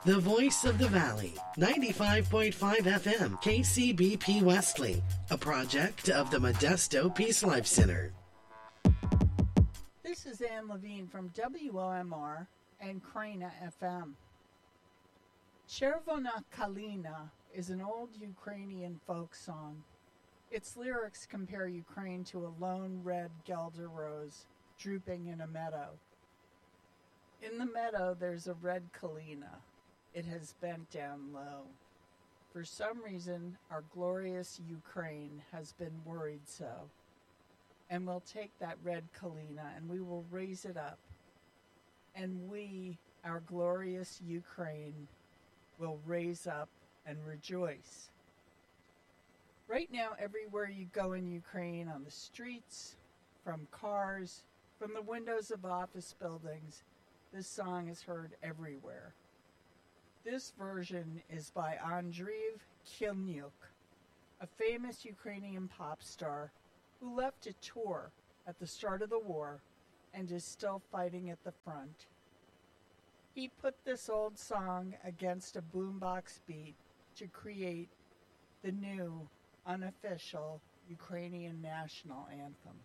The Voice of the Valley, 95.5 FM, KCBP Wesley, a project of the Modesto Peace Life Center. This is Ann Levine from WOMR and Kraina FM. Chervona Kalina is an old Ukrainian folk song. Its lyrics compare Ukraine to a lone red guelder rose drooping in a meadow. In the meadow, there's a red kalina. It has bent down low. For some reason, our glorious Ukraine has been worried so. And we'll take that red kalina and we will raise it up. And we, our glorious Ukraine, will raise up and rejoice. Right now, everywhere you go in Ukraine, on the streets, from cars, from the windows of office buildings, this song is heard everywhere. This version is by Andriy Kilnyuk, a famous Ukrainian pop star who left to tour at the start of the war and is still fighting at the front. He put this old song against a boombox beat to create the new, unofficial Ukrainian national anthem.